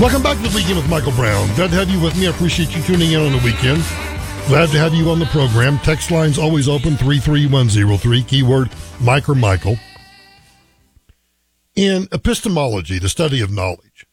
Welcome back to the Weekend with Michael Brown. Glad to have you with me. I appreciate you tuning in on the weekend. Glad to have you on the program. Text line's always open, 33103, keyword Mike or Michael. In epistemology, the study of knowledge,